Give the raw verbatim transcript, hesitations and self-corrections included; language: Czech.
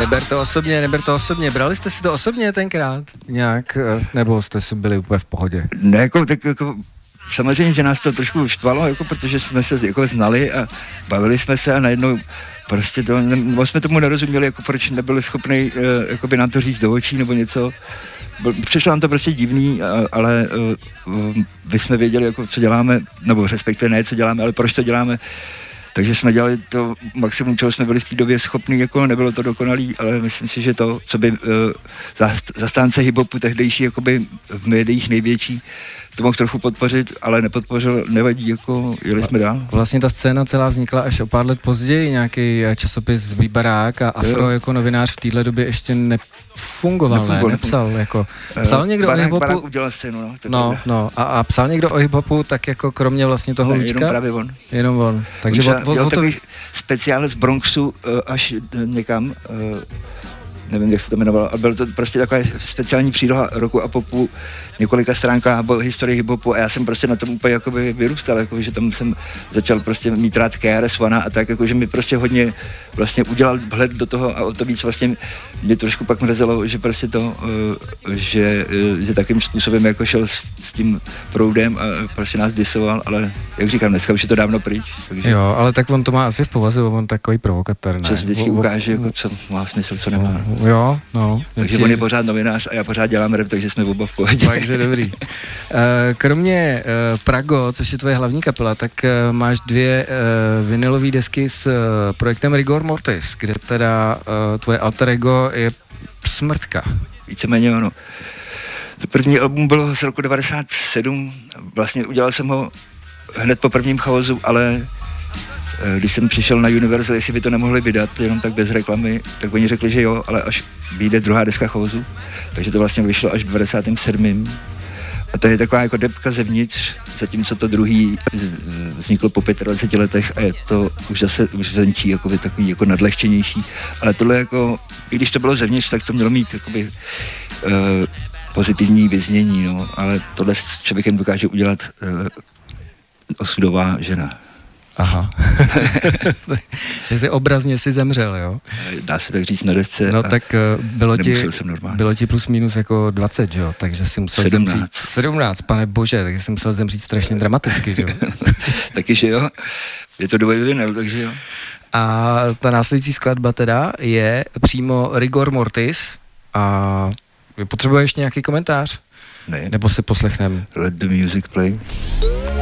Neber to osobně, neber to osobně. Brali jste si to osobně tenkrát nějak, nebo jste si byli úplně v pohodě? Ne, jako, tak jako, samozřejmě, že nás to trošku štvalo, jako, protože jsme se jako znali a bavili jsme se a najednou prostě to, nebo jsme tomu nerozuměli, jako proč nebyli schopni uh, nám to říct do očí nebo něco. Přišlo nám to prostě divný, ale uh, my jsme věděli, jako, co děláme, nebo respektive ne, co děláme, ale proč to děláme. Takže jsme dělali to maximum, čeho jsme byli v té době schopní, jako nebylo to dokonalý, ale myslím si, že to, co by uh, zastánce hip-hopu tehdejší, jakoby v médiích největší, to mohl trochu podpořit, ale nepodpořil, nevadí, jako jeli jsme dál. Vlastně ta scéna celá vznikla až o pár let později, nějaký časopis Výbarák a Afro jo. Jako novinář v téhle době ještě nefungoval, nefungoval ne, nepsal, jako, psal někdo Barák, o hip-hopu? Barák udělal scénu, no. No, no, a, a psal někdo o hip-hopu, tak jako kromě vlastně toho ne, Lučka? jenom právě on. Jenom on. Takže on o, o, dělal o to... takový speciál z Bronxu uh, až někam, uh, nevím, jak se to jmenovalo, a byl to prostě taková speciální příloha roku a popu, několika stránkách o historii hip-hopu a já jsem prostě na tom úplně jakoby vyrůstal, jakoby, že tam jsem začal prostě mít rád K R S One a tak, jakože mi prostě hodně vlastně udělal vhled do toho a o to víc vlastně mě trošku pak mrzelo, že prostě to, uh, že, uh, že takým způsobem jako šel s, s tím proudem a prostě nás disoval, ale jak říkám, dneska už je to dávno pryč. Takže jo, ale tak on to má asi v povaze, on takový provokatér, ne? Čas vždycky o, ukáže, jako, co má smysl, co nemá. Jo, no. Takže on je pořád novinář a já pořád dělám rap, takže jsme oba v pohodě. Takže dobrý. Kromě Prago, což je tvoje hlavní kapela, tak máš dvě vinylové desky s projektem Rigor Mortis, kde teda tvoje alter ego je Smrtka. Víceméně ono. První album bylo z roku devadesát sedm, vlastně udělal jsem ho hned po prvním Chaosu, ale když jsem přišel na Universal, jestli by to nemohli vydat, jenom tak bez reklamy, tak oni řekli, že jo, ale až vyjde druhá deska Chaosu, takže to vlastně vyšlo až v devadesátém sedmém A to je taková jako debka zevnitř, zatímco to druhý vzniklo po dvaceti pěti letech a je to už zase už zvenčí, jakoby takový jako nadlehčenější, ale tohle jako, i když to bylo zevnitř, tak to mělo mít jakoby uh, pozitivní vyznění, no, ale tohle s člověkem dokáže udělat uh, osudová žena. Aha. Jsi obrazně si zemřel, jo? Dá se tak říct na desce. No tak bylo ti, jsem bylo ti plus minus jako dvacet, jo? Takže si musel sedmnáct. zemřít. sedmnáct, pane bože, takže jsem musel zemřít strašně dramaticky, jo? Taky, že jo? Je to dvojvinyl, takže jo. A ta následující skladba teda je přímo Rigor Mortis a potřebuješ nějaký komentář? Ne. Nebo si poslechneme? Let the music play.